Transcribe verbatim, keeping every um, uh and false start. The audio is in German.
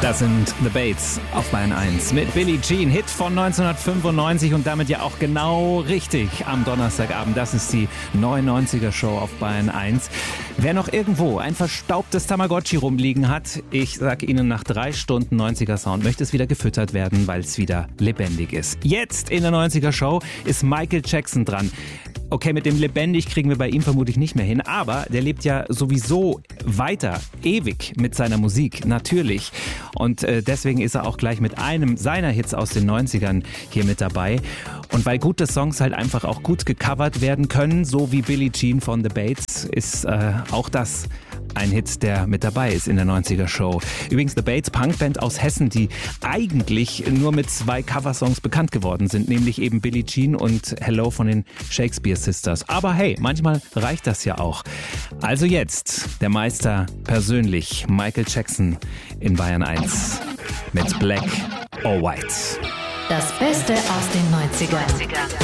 Das sind The Bates auf Bayern eins mit Billie Jean, Hit von neunzehnhundertfünfundneunzig und damit ja auch genau richtig am Donnerstagabend. Das ist die neunundneunziger Show auf Bayern eins. Wer noch irgendwo ein verstaubtes Tamagotchi rumliegen hat, ich sag Ihnen, nach drei Stunden neunziger Sound möchte es wieder gefüttert werden, weil es wieder lebendig ist. Jetzt in der neunziger Show ist Michael Jackson dran. Okay, mit dem lebendig kriegen wir bei ihm vermutlich nicht mehr hin, aber der lebt ja sowieso weiter, ewig mit seiner Musik, natürlich. Und äh, deswegen ist er auch gleich mit einem seiner Hits aus den neunzigern hier mit dabei. Und weil gute Songs halt einfach auch gut gecovert werden können, so wie Billie Jean von The Bates, ist äh, auch das ein Hit, der mit dabei ist in der neunziger Show. Übrigens The Bates, Punkband aus Hessen, die eigentlich nur mit zwei Coversongs bekannt geworden sind, nämlich eben Billie Jean und Hello von den Shakespeare Sisters. Aber hey, manchmal reicht das ja auch. Also jetzt der Meister persönlich, Michael Jackson in Bayern eins mit Black or White. Das Beste aus den neunzigern.